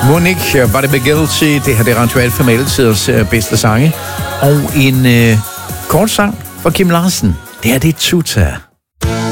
Monique, var det med Guilty? Det her det er Ritual for Meldtiders bedste sange. Og en kort sang for Kim Larsen. Det her det er Tuta.